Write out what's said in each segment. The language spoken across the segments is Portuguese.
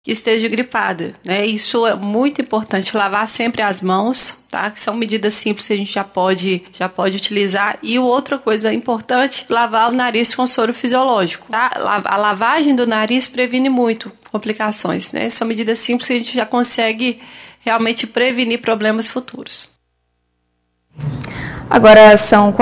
que esteja gripada, né? Isso é muito importante, lavar sempre as mãos, tá? Que são medidas simples que a gente já pode utilizar. E outra coisa importante, lavar o nariz com soro fisiológico, tá? A lavagem do nariz previne muito complicações, né? São medidas simples que a gente já consegue realmente prevenir problemas futuros. Agora são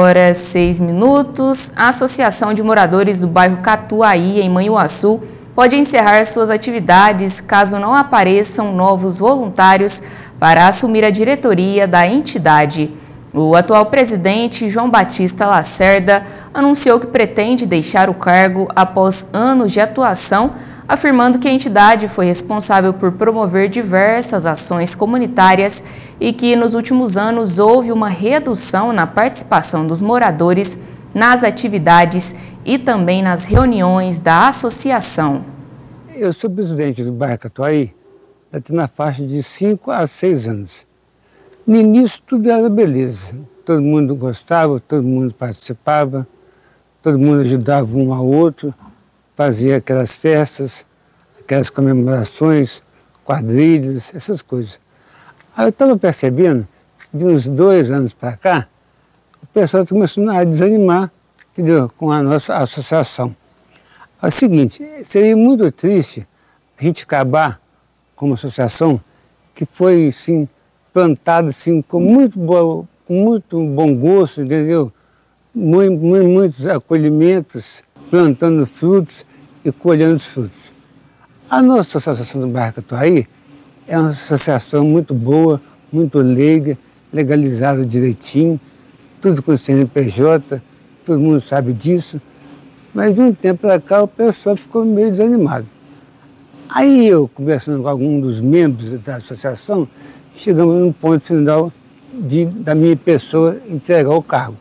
4h06. A Associação de Moradores do bairro Catuaí, em Manhuaçu, pode encerrar suas atividades caso não apareçam novos voluntários para assumir a diretoria da entidade. O atual presidente, João Batista Lacerda, anunciou que pretende deixar o cargo após anos de atuação, afirmando que a entidade foi responsável por promover diversas ações comunitárias e que nos últimos anos houve uma redução na participação dos moradores nas atividades e também nas reuniões da associação. Eu sou presidente do bairro Catuaí, na faixa de 5 a 6 anos. No início tudo era beleza, todo mundo gostava, todo mundo participava, todo mundo ajudava um ao outro, fazia aquelas festas, aquelas comemorações, quadrilhas, essas coisas. Aí eu estava percebendo, de uns 2 anos para cá, o pessoal começou a desanimar, entendeu? Com a nossa associação. É o seguinte, seria muito triste a gente acabar com uma associação que foi, assim, plantada assim, com muito bom gosto, entendeu? Muitos acolhimentos, plantando frutos e colhendo os frutos. A nossa associação do bairro Catuaí é uma associação muito boa, muito leiga, legalizada direitinho, tudo com CNPJ, todo mundo sabe disso, mas de um tempo para cá o pessoal ficou meio desanimado. Aí eu, conversando com algum dos membros da associação, chegamos num ponto final da minha pessoa entregar o cargo.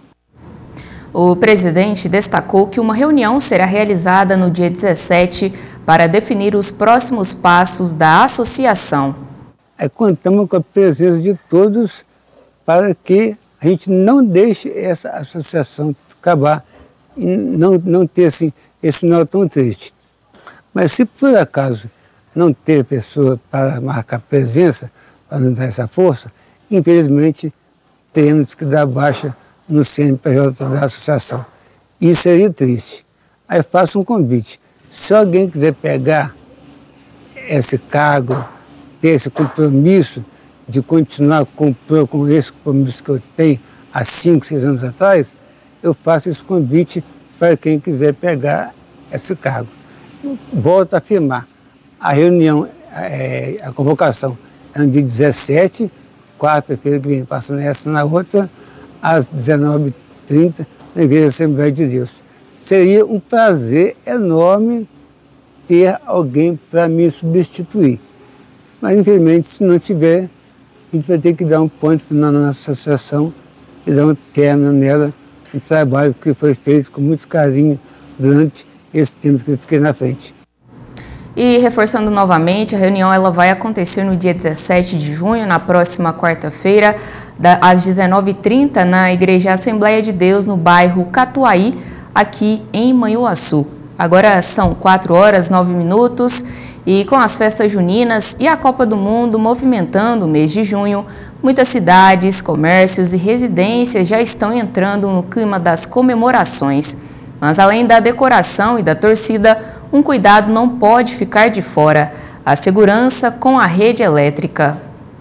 O presidente destacou que uma reunião será realizada no dia 17 para definir os próximos passos da associação. Contamos com a presença de todos para que a gente não deixe essa associação acabar e não ter assim, esse final tão triste. Mas se por acaso não ter pessoa para marcar presença, para nos dar essa força, infelizmente teremos que dar baixa no CNPJ da associação. Isso seria triste. Aí eu faço um convite. Se alguém quiser pegar esse cargo, ter esse compromisso de continuar com esse compromisso que eu tenho há 5, 6 anos atrás, eu faço esse convite para quem quiser pegar esse cargo. Volto a afirmar, a reunião, a convocação é no dia 17, quarta-feira que vem, passando essa na outra, às 19h30, na Igreja Assembleia de Deus. Seria um prazer enorme ter alguém para me substituir. Mas, infelizmente, se não tiver, a gente vai ter que dar um ponto final na nossa associação e dar um término nela, um trabalho que foi feito com muito carinho durante esse tempo que eu fiquei na frente. E reforçando novamente, a reunião ela vai acontecer no dia 17 de junho, na próxima quarta-feira, às 19h30, na Igreja Assembleia de Deus, no bairro Catuaí, aqui em Manhuaçu. Agora são 4h09 e com as festas juninas e a Copa do Mundo movimentando o mês de junho, muitas cidades, comércios e residências já estão entrando no clima das comemorações. Mas além da decoração e da torcida, um cuidado não pode ficar de fora: a segurança com a rede elétrica.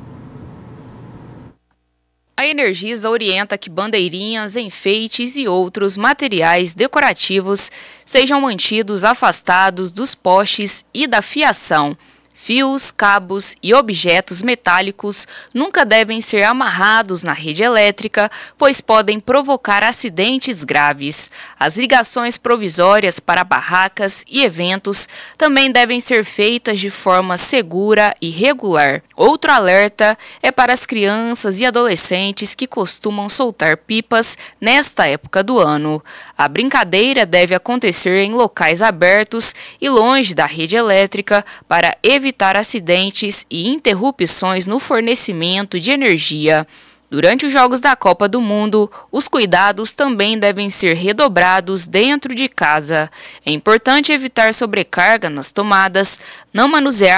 A Energisa orienta que bandeirinhas, enfeites e outros materiais decorativos sejam mantidos afastados dos postes e da fiação. Fios, cabos e objetos metálicos nunca devem ser amarrados na rede elétrica, pois podem provocar acidentes graves. As ligações provisórias para barracas e eventos também devem ser feitas de forma segura e regular. Outro alerta é para as crianças e adolescentes que costumam soltar pipas nesta época do ano. A brincadeira deve acontecer em locais abertos e longe da rede elétrica para evitar acidentes e interrupções no fornecimento de energia. Durante os Jogos da Copa do Mundo, os cuidados também devem ser redobrados dentro de casa. É importante evitar sobrecarga nas tomadas, não manusear